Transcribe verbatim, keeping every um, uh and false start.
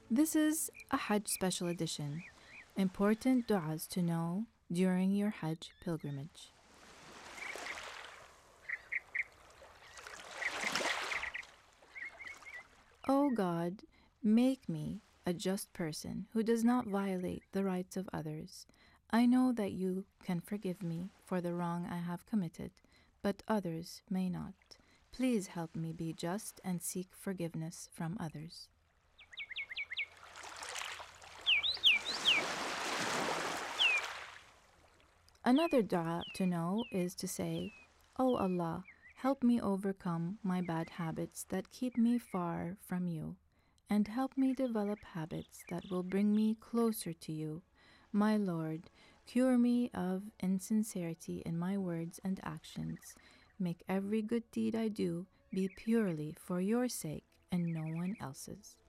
This is a Hajj special edition. Important du'as to know during your Hajj pilgrimage. O God, make me a just person who does not violate the rights of others. I know that you can forgive me for the wrong I have committed, but others may not. Please help me be just and seek forgiveness from others. Another dua to know is to say, O Allah, help me overcome my bad habits that keep me far from you, and help me develop habits that will bring me closer to you. My Lord, cure me of insincerity in my words and actions. Make every good deed I do be purely for your sake and no one else's.